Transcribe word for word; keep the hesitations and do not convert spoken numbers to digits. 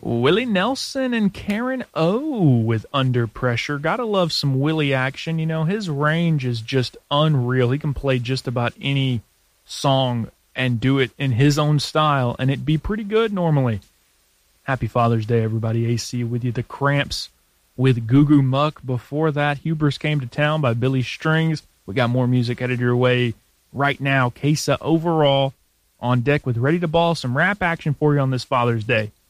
Willie Nelson and Karen O with Under Pressure. Gotta love some Willie action. You know, his range is just unreal. He can play just about any song and do it in his own style, and it'd be pretty good normally. Happy Father's Day, everybody. A C with you. The Cramps with Goo Goo Muck. Before that, Hubris Came to Town by Billy Strings. We got more music headed your way right now. Kesa Overall on deck with Ready to Ball. Some rap action for you on this Father's Day.